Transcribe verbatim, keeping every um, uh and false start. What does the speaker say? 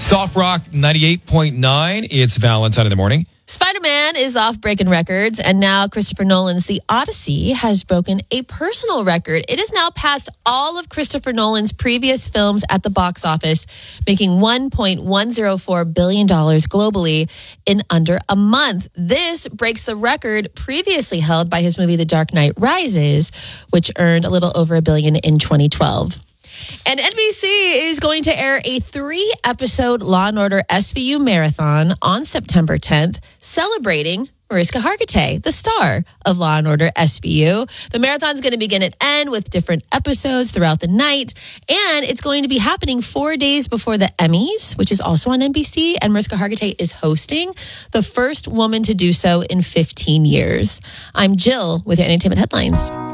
Soft Rock ninety-eight point nine. It's Valentine in the morning. Spider-Man is off breaking records, and now Christopher Nolan's The Odyssey has broken a personal record. It has now passed all of Christopher Nolan's previous films at the box office, making one point one zero four billion dollars globally in under a month. This breaks the record previously held by his movie The Dark Knight Rises, which earned a little over a billion in twenty twelve. And N B C is going to air a three-episode Law and Order S V U marathon on September tenth, celebrating Mariska Hargitay, the star of Law and Order S V U. The marathon's going to begin at N with different episodes throughout the night, and it's going to be happening four days before the Emmys, which is also on N B C, and Mariska Hargitay is hosting, the first woman to do so in fifteen years. I'm Jill with your entertainment headlines.